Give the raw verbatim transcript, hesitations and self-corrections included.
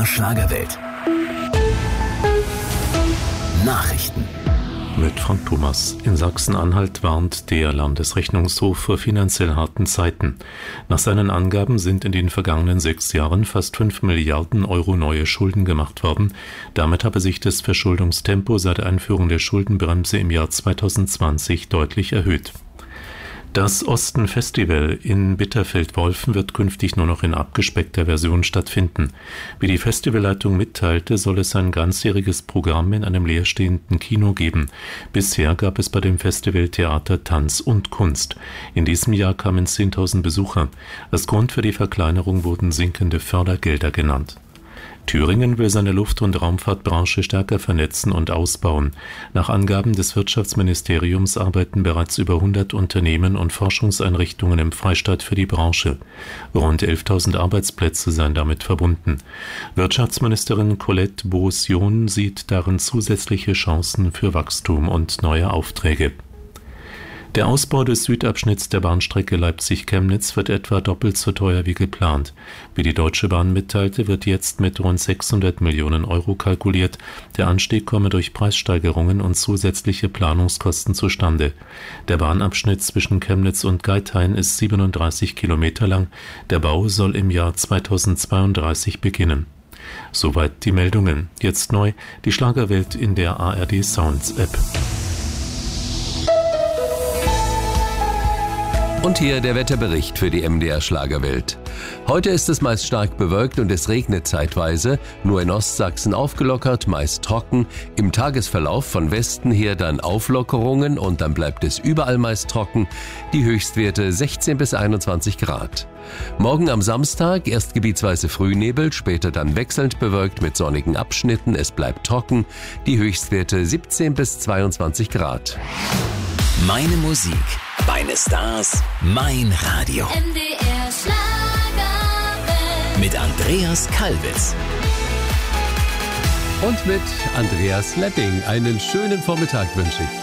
R Schlagerwelt. Nachrichten. Mit Frank Thomas. In Sachsen-Anhalt warnt der Landesrechnungshof vor finanziell harten Zeiten. Nach seinen Angaben sind in den vergangenen sechs Jahren fast fünf Milliarden Euro neue Schulden gemacht worden. Damit habe sich das Verschuldungstempo seit der Einführung der Schuldenbremse im Jahr zweitausendzwanzig deutlich erhöht. Das Osten-Festival in Bitterfeld-Wolfen wird künftig nur noch in abgespeckter Version stattfinden. Wie die Festivalleitung mitteilte, soll es ein ganzjähriges Programm in einem leerstehenden Kino geben. Bisher gab es bei dem Festival Theater, Tanz und Kunst. In diesem Jahr kamen zehntausend Besucher. Als Grund für die Verkleinerung wurden sinkende Fördergelder genannt. Thüringen will seine Luft- und Raumfahrtbranche stärker vernetzen und ausbauen. Nach Angaben des Wirtschaftsministeriums arbeiten bereits über hundert Unternehmen und Forschungseinrichtungen im Freistaat für die Branche. Rund elftausend Arbeitsplätze seien damit verbunden. Wirtschaftsministerin Colette Beausion sieht darin zusätzliche Chancen für Wachstum und neue Aufträge. Der Ausbau des Südabschnitts der Bahnstrecke Leipzig-Chemnitz wird etwa doppelt so teuer wie geplant. Wie die Deutsche Bahn mitteilte, wird jetzt mit rund sechshundert Millionen Euro kalkuliert. Der Anstieg komme durch Preissteigerungen und zusätzliche Planungskosten zustande. Der Bahnabschnitt zwischen Chemnitz und Geithain ist siebenunddreißig Kilometer lang. Der Bau soll im Jahr zweitausendzweiunddreißig beginnen. Soweit die Meldungen. Jetzt neu die Schlagerwelt in der A R D Sounds App. Und hier der Wetterbericht für die M D R Schlagerwelt. Heute ist es meist stark bewölkt und es regnet zeitweise, nur in Ostsachsen aufgelockert, meist trocken. Im Tagesverlauf von Westen her dann Auflockerungen und dann bleibt es überall meist trocken. Die Höchstwerte sechzehn bis einundzwanzig Grad. Morgen am Samstag erst gebietsweise Frühnebel, später dann wechselnd bewölkt mit sonnigen Abschnitten. Es bleibt trocken. Die Höchstwerte siebzehn bis zweiundzwanzig Grad. Meine Musik, meine Stars, mein Radio. M D R Schlagerwelt. Mit Andreas Kalbitz. Und mit Andreas Lepping. Einen schönen Vormittag wünsche ich.